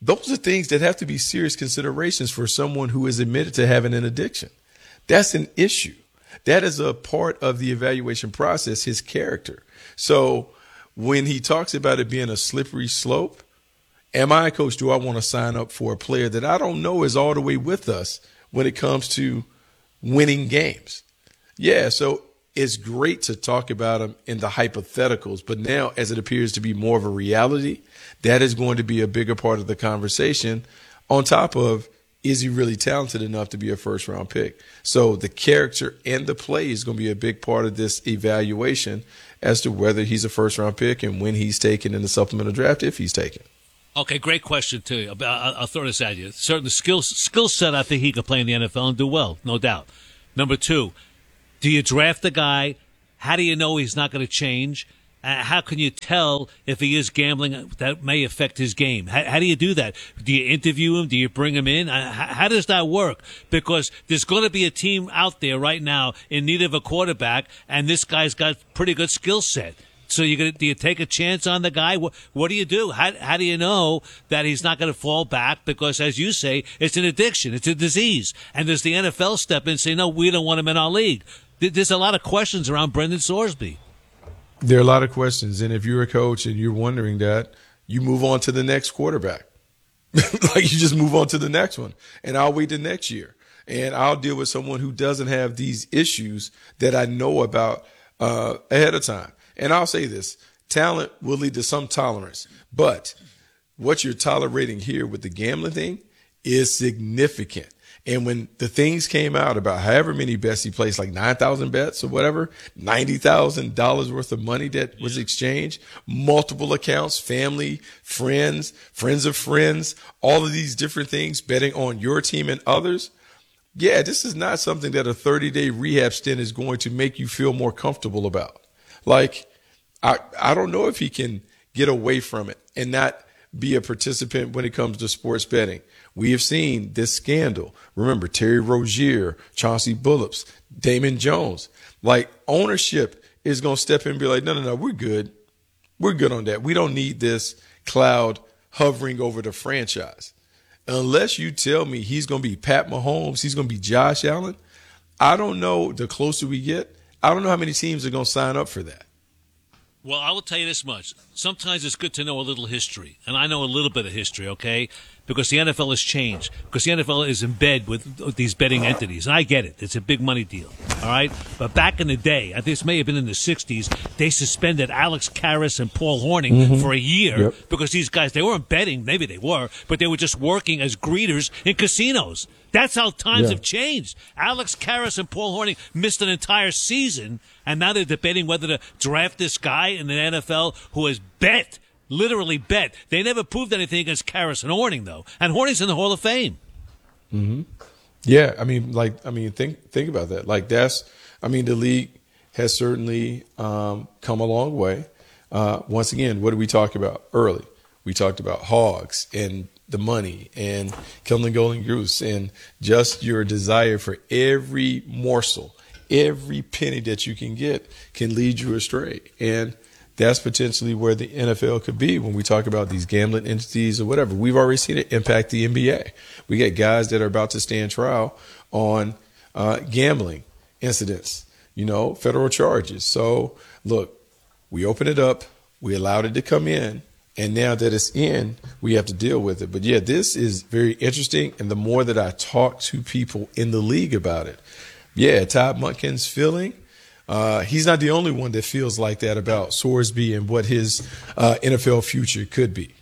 Those are things that have to be serious considerations for someone who is admitted to having an addiction. That's an issue. That is a part of the evaluation process, his character. So when he talks about it being a slippery slope, am I a coach? Do I want to sign up for a player that I don't know is all the way with us when it comes to winning games? Yeah, so it's great to talk about him in the hypotheticals, but now as it appears to be more of a reality, that is going to be a bigger part of the conversation on top of, is he really talented enough to be a first round pick? So the character and the play is going to be a big part of this evaluation as to whether he's a first round pick and when he's taken in the supplemental draft, if he's taken.
Okay, great question too. I'll, I'll throw this at you. Certain skill skill set, I think he could play in the N F L and do well, no doubt. Number two, do you draft the guy? How do you know he's not going to change? Uh, how can you tell if he is gambling that may affect his game? How, how do you do that? Do you interview him? Do you bring him in? Uh, how, how does that work? Because there's going to be a team out there right now in need of a quarterback, and this guy's got pretty good skill set. So you gonna, do you take a chance on the guy? What, what do you do? How, how do you know that he's not going to fall back? Because, as you say, it's an addiction. It's a disease. And does the N F L step in and say, no, we don't want him in our league? There's a lot of questions around Brendan Sorsby.
There are a lot of questions. And if you're a coach and you're wondering that, you move on to the next quarterback. Like you just move on to the next one. And I'll wait the next year. And I'll deal with someone who doesn't have these issues that I know about uh, ahead of time. And I'll say this, talent will lead to some tolerance. But what you're tolerating here with the gambling thing is significant. And when the things came out about however many bets he placed, like nine thousand bets or whatever, ninety thousand dollars worth of money that was exchanged, multiple accounts, family, friends, friends of friends, all of these different things, betting on your team and others. Yeah, this is not something that a thirty-day rehab stint is going to make you feel more comfortable about. Like, I, I don't know if he can get away from it and not be a participant when it comes to sports betting. We have seen this scandal. Remember, Terry Rozier, Chauncey Billups, Damon Jones. Like, ownership is going to step in and be like, no, no, no, we're good. We're good on that. We don't need this cloud hovering over the franchise. Unless you tell me he's going to be Pat Mahomes, he's going to be Josh Allen, I don't know, the closer we get, I don't know how many teams are going to sign up for that.
Well, I will tell you this much. Sometimes it's good to know a little history. And I know a little bit of history, okay? Because the N F L has changed. Because the N F L is in bed with these betting entities. And I get it. It's a big money deal, all right? But back in the day, I think this may have been in the sixties, they suspended Alex Karras and Paul Hornung mm-hmm. for a year yep. because these guys, they weren't betting. Maybe they were, but they were just working as greeters in casinos. That's how times yeah. have changed. Alex Karras and Paul Hornung missed an entire season, and now they're debating whether to draft this guy in the N F L who has bet, literally bet. They never proved anything against Karras and Hornung, though. And Hornung's in the Hall of Fame.
Mm-hmm. Yeah, I mean, like, I mean, think think about that. Like, that's, I mean, the league has certainly um, come a long way. Uh, once again, what did we talk about early? We talked about hogs and the money and killing the golden goose and just your desire for every morsel, every penny that you can get can lead you astray. And that's potentially where the N F L could be when we talk about these gambling entities or whatever. We've already seen it impact the N B A. We got guys that are about to stand trial on uh, gambling incidents, you know, federal charges. So, look, we opened it up. We allowed it to come in. And now that it's in, we have to deal with it. But, yeah, this is very interesting. And the more that I talk to people in the league about it, yeah, Todd Monken's feeling, uh, he's not the only one that feels like that about Sorsby and what his uh, N F L future could be.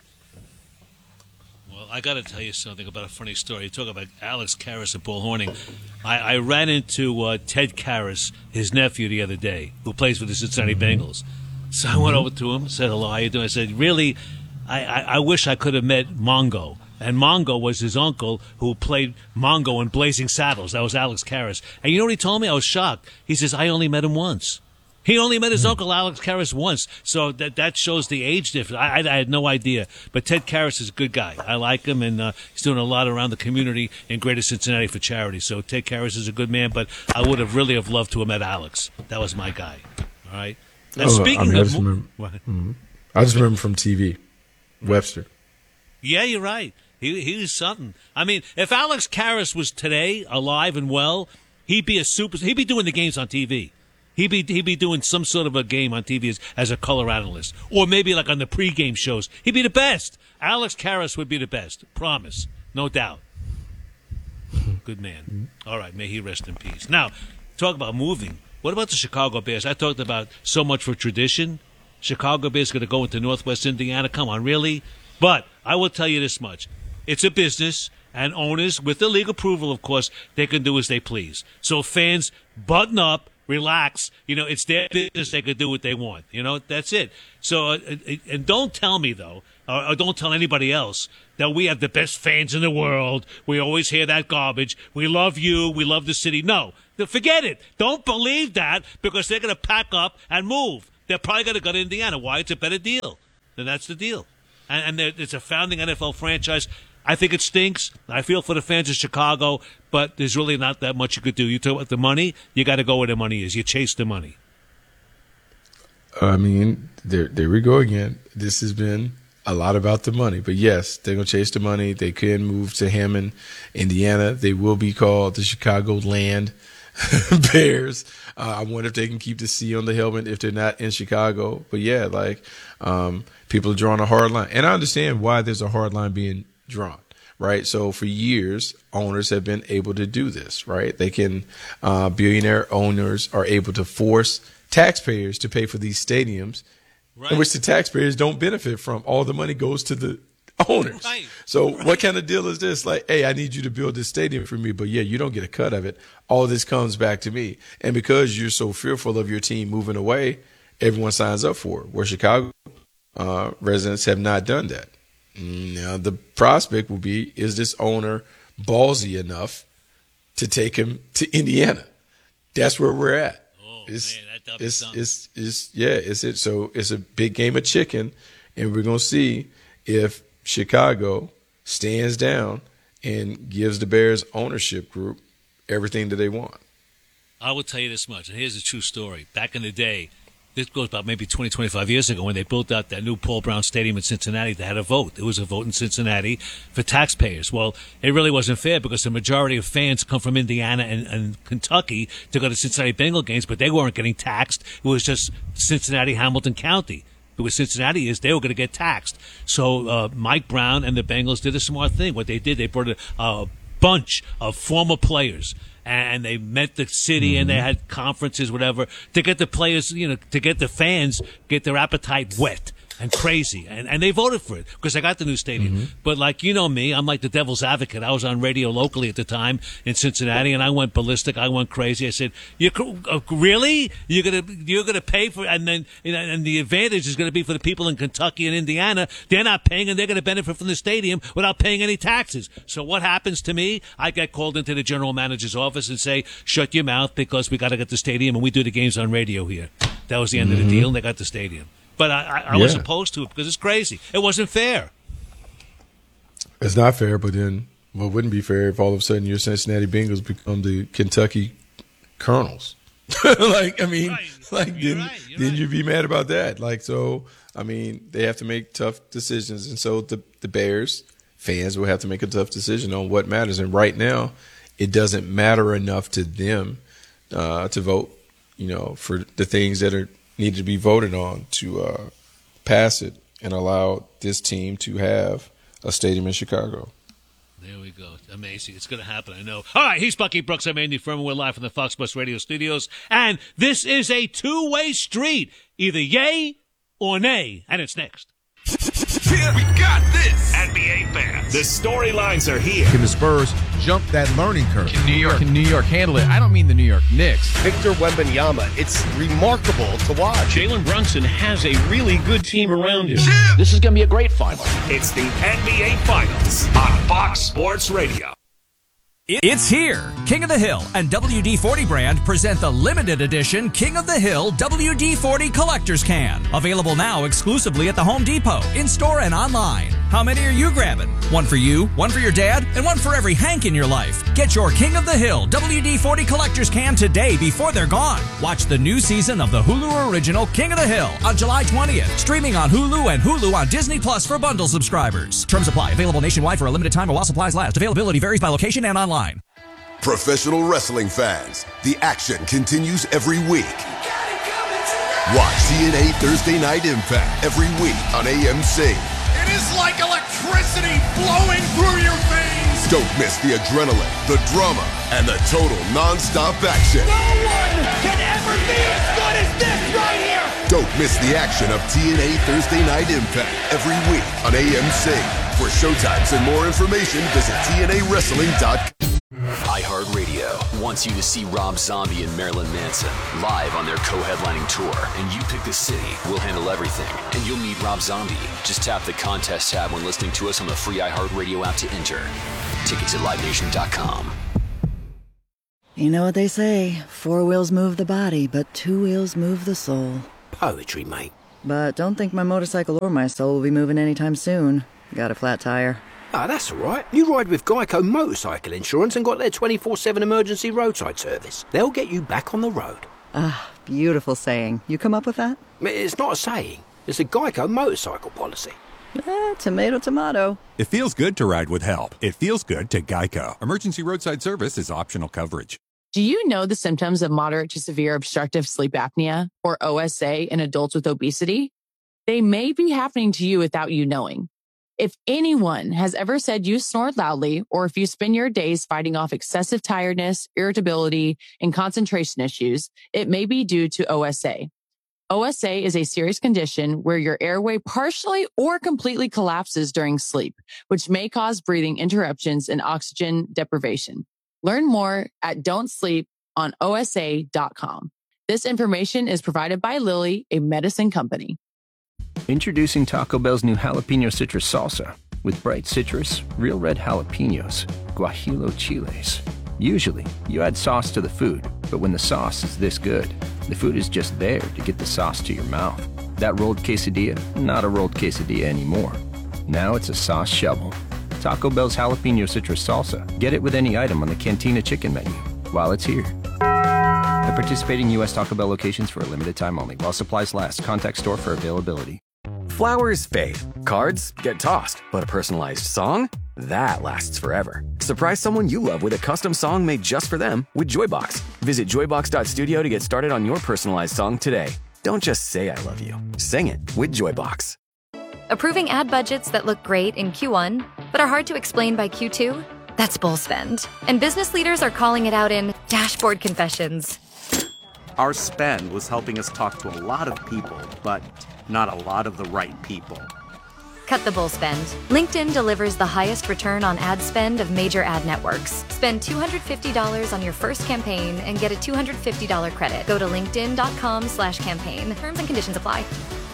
Well, I got to tell you something about a funny story. You talk about Alex Karras and Paul Hornung. I, I ran into uh, Ted Karras, his nephew, the other day, who plays for the Cincinnati mm-hmm. Bengals. So I went over to him, said, hello, how you doing? I said, really, I, I, I wish I could have met Mongo. And Mongo was his uncle who played Mongo in Blazing Saddles. That was Alex Karras. And you know what he told me? I was shocked. He says, I only met him once. He only met his uncle, Alex Karras, once. So that that shows the age difference. I, I, I had no idea. But Ted Karras is a good guy. I like him, and uh, he's doing a lot around the community in Greater Cincinnati for charity. So Ted Karras is a good man, but I would have really have loved to have met Alex. That was my guy. All right? And
oh,
speaking
I mean,
of,
I just, remember, mm-hmm. I just remember from T V, Webster.
Yeah, you're right. He he's something. I mean, if Alex Karras was today alive and well, he'd be a super. He'd be doing the games on T V. He'd be he'd be doing some sort of a game on T V as, as a color analyst, or maybe like on the pregame shows. He'd be the best. Alex Karras would be the best. Promise, no doubt. Good man. All right, may he rest in peace. Now, talk about moving. What about the Chicago Bears? I talked about so much for tradition. Chicago Bears going to go into Northwest Indiana. Come on, really? But I will tell you this much. It's a business, and owners, with the league approval, of course, they can do as they please. So fans, button up, relax. You know, it's their business. They can do what they want. You know, that's it. So, uh, and don't tell me, though, or, or don't tell anybody else that we have the best fans in the world. We always hear that garbage. We love you. We love the city. No, forget it. Don't believe that, because they're going to pack up and move. They're probably going to go to Indiana. Why? It's a better deal. And that's the deal. And, and it's a founding N F L franchise. I think it stinks. I feel for the fans of Chicago, but there's really not that much you could do. You talk about the money, you got to go where the money is. You chase the money.
I mean, there there we go again. This has been a lot about the money. But, yes, they're going to chase the money. They can move to Hammond, Indiana. They will be called the Chicago Land Bears. Uh, I wonder if they can keep the C on the helmet if they're not in Chicago. But, yeah, like um, people are drawing a hard line. And I understand why there's a hard line being drawn, right? So for years, owners have been able to do this, right? They can, uh, billionaire owners are able to force taxpayers to pay for these stadiums, right, in which the taxpayers don't benefit from. All the money goes to the owners. Right. So right. What kind of deal is this? Like, hey, I need you to build this stadium for me, but yeah, you don't get a cut of it. All this comes back to me. And because you're so fearful of your team moving away, everyone signs up for it, where Chicago uh, residents have not done that. Now, the prospect will be, is this owner ballsy enough to take him to Indiana? That's where we're at.
Oh,
it's,
man, that be
it's,
something.
it's, it's, yeah, it's it. So it's a big game of chicken, and we're going to see if Chicago stands down and gives the Bears ownership group everything that they want.
I will tell you this much, and here's a true story. Back in the day, this goes about maybe twenty, twenty-five years ago, when they built out that new Paul Brown Stadium in Cincinnati, they had a vote. There was a vote in Cincinnati for taxpayers. Well, it really wasn't fair, because the majority of fans come from Indiana and, and Kentucky to go to Cincinnati Bengal games, but they weren't getting taxed. It was just Cincinnati, Hamilton County. It was Cincinnati is they were going to get taxed. So uh, Mike Brown and the Bengals did a smart thing. What they did, they brought a, a bunch of former players, and they met the city, mm-hmm. and they had conferences, whatever, to get the players, you know, to get the fans, get their appetite wet and crazy. And, and they voted for it, because I got the new stadium. Mm-hmm. But like, you know me, I'm like the devil's advocate. I was on radio locally at the time in Cincinnati, and I went ballistic. I went crazy. I said, "You uh, really? You're gonna you're gonna pay for?" And then you know, and the advantage is going to be for the people in Kentucky and Indiana. They're not paying, and they're going to benefit from the stadium without paying any taxes. So what happens to me? I get called into the general manager's office and say, "Shut your mouth, because we got to get the stadium, and we do the games on radio here." That was the end mm-hmm. of the deal, and they got the stadium. But I, I, I yeah. was opposed to it, because it's crazy. It wasn't fair.
It's not fair, but then well, it wouldn't be fair if all of a sudden your Cincinnati Bengals become the Kentucky Colonels. like, I mean, right. like you're then, right. then right. you'd be mad about that. Like, so, I mean, they have to make tough decisions. And so the, the Bears fans will have to make a tough decision on what matters. And right now, it doesn't matter enough to them uh, to vote, you know, for the things that are need to be voted on to uh, pass it and allow this team to have a stadium in Chicago.
There we go. Amazing. It's going to happen, I know. All right, he's Bucky Brooks. I'm Andy Furman. We're live from the Fox Sports Radio studios. And this is a two-way street. Either yay or nay. And it's next.
We got this. N B A fans, the storylines are here.
Can the Spurs jump that learning curve?
Can New York, can New York handle it? I don't mean the New York Knicks.
Victor Wembanyama, it's remarkable to watch.
Jalen Brunson has a really good team around him. Yeah. This is going to be a great final.
It's the N B A Finals on Fox Sports Radio.
It's here. King of the Hill and W D forty brand present the limited edition King of the Hill W D forty Collector's Can. Available now exclusively at the Home Depot, in-store and online. How many are you grabbing? One for you, one for your dad, and one for every Hank in your life. Get your King of the Hill W D forty Collector's Can today before they're gone. Watch the new season of the Hulu original King of the Hill on July twentieth. Streaming on Hulu and Hulu on Disney Plus for bundle subscribers. Terms apply. Available nationwide for a limited time or while supplies last. Availability varies by location and online.
Professional wrestling fans, the action continues every week. Watch T N A Thursday Night Impact every week on A M C.
It is like electricity flowing through your veins.
Don't miss the adrenaline, the drama, and the total non-stop action.
No one can ever be as good as this right here.
Don't miss the action of T N A Thursday Night Impact every week on A M C. For showtimes and more information, visit T N A wrestling dot com.
iHeartRadio wants you to see Rob Zombie and Marilyn Manson live on their co-headlining tour, and you pick the city. We'll handle everything, and you'll meet Rob Zombie. Just tap the contest tab when listening to us on the free iHeartRadio app to enter. Tickets at live nation dot com.
You know what they say, four wheels move the body, but two wheels move the soul.
Poetry, mate.
But don't think my motorcycle or my soul will be moving anytime soon. Got a flat tire.
Ah, that's all right. You ride with Geico Motorcycle Insurance and got their twenty-four seven emergency roadside service. They'll get you back on the road.
Ah, beautiful saying. You come up with that?
It's not a saying. It's a Geico motorcycle policy.
Eh, tomato, tomato.
It feels good to ride with help. It feels good to Geico. Emergency roadside service is optional coverage.
Do you know the symptoms of moderate to severe obstructive sleep apnea, or O S A, in adults with obesity? They may be happening to you without you knowing. If anyone has ever said you snore loudly, or if you spend your days fighting off excessive tiredness, irritability, and concentration issues, it may be due to O S A. O S A is a serious condition where your airway partially or completely collapses during sleep, which may cause breathing interruptions and oxygen deprivation. Learn more at don't sleep on O S A dot com. This information is provided by Lilly, a medicine company.
Introducing Taco Bell's new jalapeno citrus salsa. With bright citrus, real red jalapenos, guajillo chiles. Usually, you add sauce to the food, but when the sauce is this good, the food is just there to get the sauce to your mouth. That rolled quesadilla, not a rolled quesadilla anymore. Now it's a sauce shovel. Taco Bell's jalapeno citrus salsa. Get it with any item on the Cantina chicken menu while it's here. At participating U S Taco Bell locations for a limited time only. While supplies last. Contact store for availability.
Flowers fade. Cards get tossed. But a personalized song? That lasts forever. Surprise someone you love with a custom song made just for them with Joybox. Visit joybox dot studio to get started on your personalized song today. Don't just say I love you. Sing it with Joybox.
Approving ad budgets that look great in Q one, but are hard to explain by Q two? That's bull spend. And business leaders are calling it out in dashboard confessions.
Our spend was helping us talk to a lot of people, but not a lot of the right people.
Cut the bull spend. LinkedIn delivers the highest return on ad spend of major ad networks. Spend two hundred fifty dollars on your first campaign and get a two hundred fifty dollars credit. Go to linkedin dot com slash campaign. Terms and conditions apply.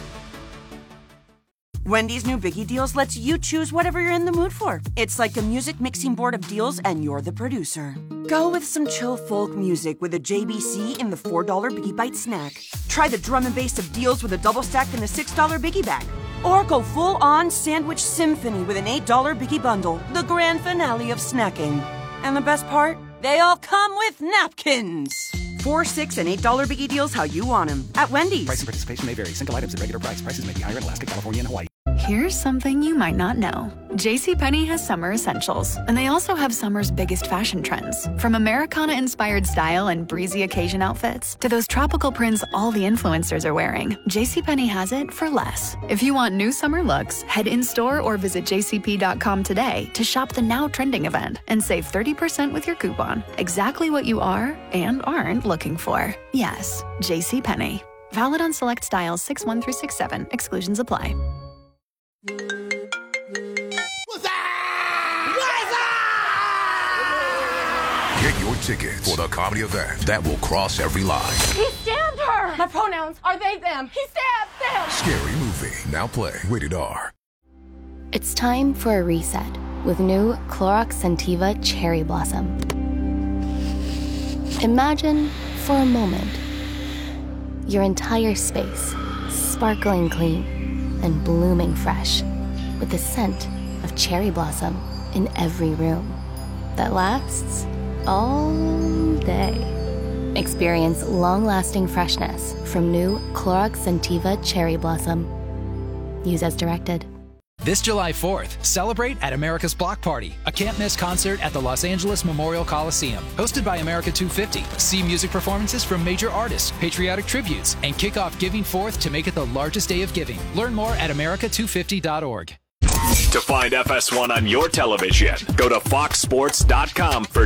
Wendy's new Biggie Deals lets you choose whatever you're in the mood for. It's like a music mixing board of deals, and you're the producer. Go with some chill folk music with a J B C in the four dollar Biggie Bite snack. Try the drum and bass of deals with a double stack in the six dollar Biggie Bag. Or go full-on sandwich symphony with an eight dollar Biggie Bundle, the grand finale of snacking. And the best part? They all come with napkins. Four, six, and eight dollar Biggie Deals how you want them. At Wendy's.
Price and participation may vary. Single items at regular price. Prices may be higher in Alaska, California, and Hawaii.
Here's something you might not know. JCPenney has summer essentials, and they also have summer's biggest fashion trends. From Americana-inspired style and breezy occasion outfits to those tropical prints all the influencers are wearing, JCPenney has it for less. If you want new summer looks, head in-store or visit j c p dot com today to shop the now trending event and save thirty percent with your coupon. Exactly what you are and aren't looking for. Yes, JCPenney. Valid on select styles six one through six seven. Exclusions apply.
Get your tickets for the comedy event that will cross every line.
He stabbed her! My pronouns are they, them. He stabbed them!
Scary movie. Now play. Rated R.
It's time for a reset with new Clorox Scentiva Cherry Blossom. Imagine, for a moment, your entire space sparkling clean and blooming fresh. with the scent of cherry blossom in every room that lasts all day. Experience long-lasting freshness from new Clorox Scentiva Cherry Blossom. Use as directed.
This July fourth, celebrate at America's Block Party, a can't-miss concert at the Los Angeles Memorial Coliseum. Hosted by America two fifty. See music performances from major artists, patriotic tributes, and kick off Giving Fourth to make it the largest day of giving. Learn more at America two fifty dot org.
To find F S one on your television, go to fox sports dot com for